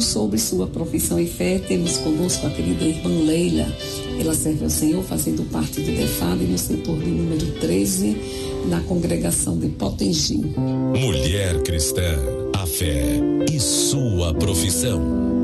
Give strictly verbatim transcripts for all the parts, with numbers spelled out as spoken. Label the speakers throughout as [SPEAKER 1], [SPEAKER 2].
[SPEAKER 1] sobre sua profissão e fé, temos conosco a querida irmã Leila. Ela serve ao Senhor fazendo parte do DEFAD no setor de número treze, na congregação de Potengi.
[SPEAKER 2] Mulher cristã, a fé e sua profissão.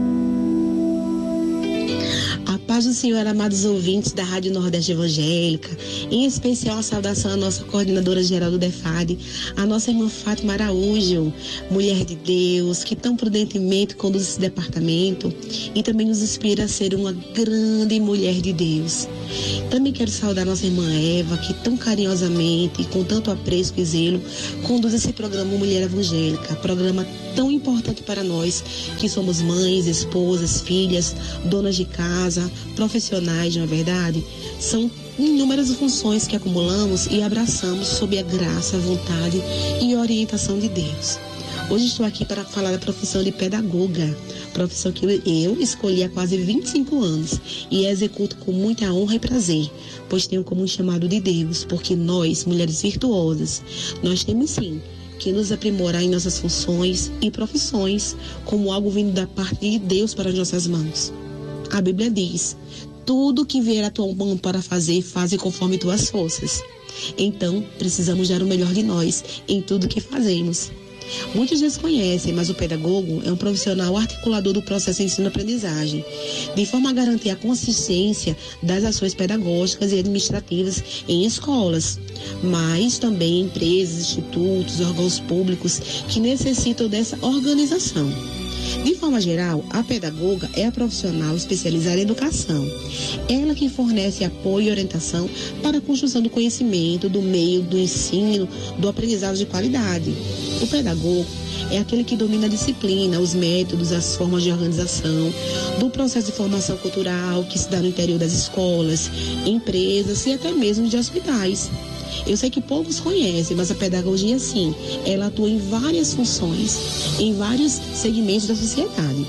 [SPEAKER 3] A paz do Senhor, amados ouvintes da Rádio Nordeste Evangélica, em especial a saudação à nossa coordenadora geral do DEFAD, a nossa irmã Fátima Araújo, mulher de Deus, que tão prudentemente conduz esse departamento e também nos inspira a ser uma grande mulher de Deus. Também quero saudar nossa irmã Eva, que tão carinhosamente e com tanto apreço e zelo conduz esse programa Mulher Evangélica, programa tão importante para nós, que somos mães, esposas, filhas, donas de casa, profissionais, não é verdade? São inúmeras funções que acumulamos e abraçamos sob a graça, vontade e orientação de Deus. Hoje estou aqui para falar da profissão de pedagoga, profissão que eu escolhi há quase vinte e cinco anos e executo com muita honra e prazer, pois tenho como um chamado de Deus, porque nós, mulheres virtuosas, nós temos sim que nos aprimorar em nossas funções e profissões como algo vindo da parte de Deus para as nossas mãos. A Bíblia diz: tudo que vier a tua mão para fazer, faze conforme tuas forças. Então, precisamos dar o melhor de nós em tudo que fazemos. Muitos desconhecem, mas o pedagogo é um profissional articulador do processo de ensino-aprendizagem, de forma a garantir a consistência das ações pedagógicas e administrativas em escolas, mas também em empresas, institutos, órgãos públicos que necessitam dessa organização. De forma geral, a pedagoga é a profissional especializada em educação. Ela que fornece apoio e orientação para a construção do conhecimento, do meio, do ensino, do aprendizado de qualidade. O pedagogo é aquele que domina a disciplina, os métodos, as formas de organização, do processo de formação cultural que se dá no interior das escolas, empresas e até mesmo de hospitais. Eu sei que poucos conhecem, mas a pedagogia, sim, ela atua em várias funções, em vários segmentos da sociedade.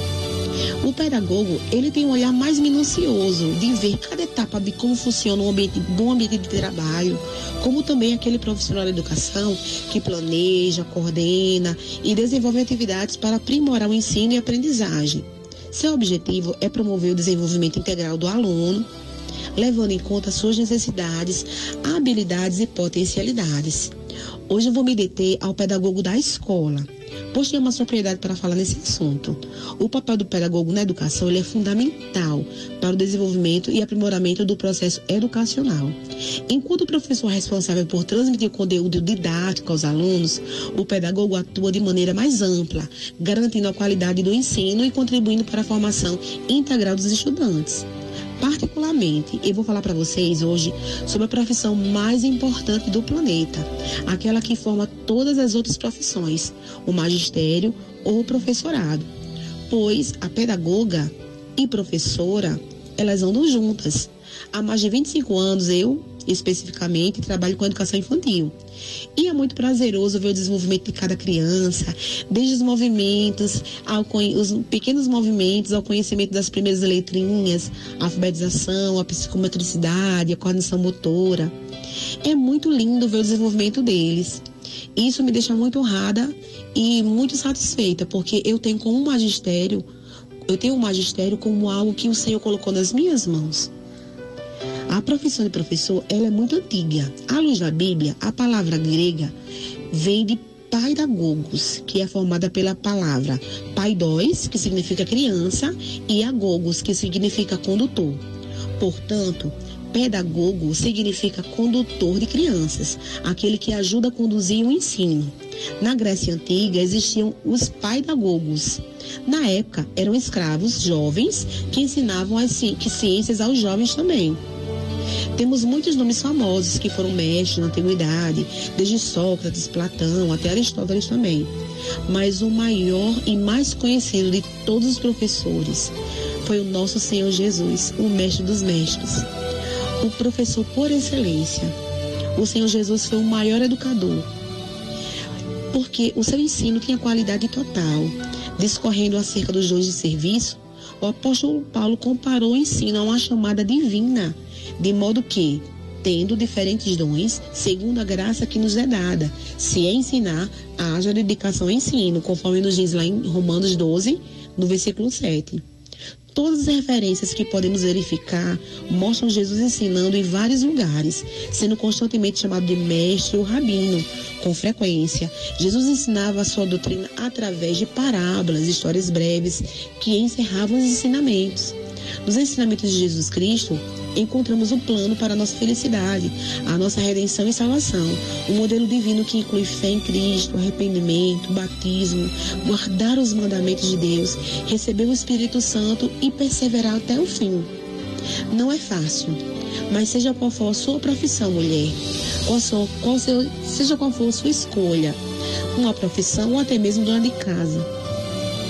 [SPEAKER 3] O pedagogo, ele tem um olhar mais minucioso de ver cada etapa de como funciona um ambiente, bom ambiente de trabalho, como também aquele profissional da educação que planeja, coordena e desenvolve atividades para aprimorar o ensino e a aprendizagem. Seu objetivo é promover o desenvolvimento integral do aluno, levando em conta suas necessidades, habilidades e potencialidades. Hoje eu vou me deter ao pedagogo da escola, pois tenho uma propriedade para falar nesse assunto. O papel do pedagogo na educação ele é fundamental para o desenvolvimento e aprimoramento do processo educacional. Enquanto o professor é responsável por transmitir o conteúdo didático aos alunos, o pedagogo atua de maneira mais ampla, garantindo a qualidade do ensino e contribuindo para a formação integral dos estudantes. Particularmente, eu vou falar para vocês hoje sobre a profissão mais importante do planeta, aquela que forma todas as outras profissões, o magistério ou o professorado, pois a pedagoga e professora, elas andam juntas. Há mais de vinte e cinco anos eu, especificamente, trabalho com educação infantil. E é muito prazeroso ver o desenvolvimento de cada criança, desde os movimentos, ao, os pequenos movimentos, ao conhecimento das primeiras letrinhas, a alfabetização, a psicomotricidade, a coordenação motora. É muito lindo ver o desenvolvimento deles. Isso me deixa muito honrada e muito satisfeita, porque eu tenho como magistério, eu tenho o magistério como algo que o Senhor colocou nas minhas mãos. A profissão de professor, ela é muito antiga. À luz da Bíblia, a palavra grega vem de paidagogos, que é formada pela palavra paidos, que significa criança, e agogos, que significa condutor. Portanto, pedagogo significa condutor de crianças, aquele que ajuda a conduzir o ensino. Na Grécia Antiga existiam os paidagogos. Na época, eram escravos jovens que ensinavam as ci- ciências aos jovens também. Temos muitos nomes famosos que foram mestres na antiguidade, desde Sócrates, Platão, até Aristóteles também. Mas o maior e mais conhecido de todos os professores foi o nosso Senhor Jesus, o mestre dos mestres, o professor por excelência. O Senhor Jesus foi o maior educador, porque o seu ensino tinha qualidade total. Discorrendo acerca dos dons de serviço, o apóstolo Paulo comparou o ensino a uma chamada divina, de modo que tendo diferentes dons, segundo a graça que nos é dada. Se é ensinar, haja dedicação ao ensino, conforme nos diz lá em Romanos doze, no versículo sete. Todas as referências que podemos verificar mostram Jesus ensinando em vários lugares, sendo constantemente chamado de mestre ou rabino. Com frequência, Jesus ensinava a sua doutrina através de parábolas, histórias breves, que encerravam os ensinamentos. Nos ensinamentos de Jesus Cristo, encontramos o plano para a nossa felicidade, a nossa redenção e salvação, um modelo divino que inclui fé em Cristo, arrependimento, batismo, guardar os mandamentos de Deus, receber o Espírito Santo e perseverar até o fim. Não é fácil, mas seja qual for a sua profissão, mulher, qual sua, qual seu, seja qual for a sua escolha, uma profissão ou até mesmo dona de casa,